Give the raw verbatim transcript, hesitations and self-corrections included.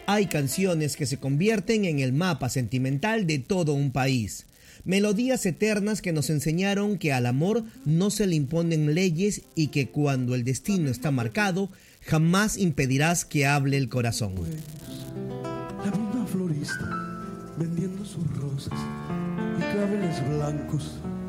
Hay canciones que se convierten en el mapa sentimental de todo un país. Melodías eternas que nos enseñaron que al amor no se le imponen leyes y que cuando el destino está marcado, jamás impedirás que hable el corazón. La misma florista vendiendo sus rosas y claveles blancos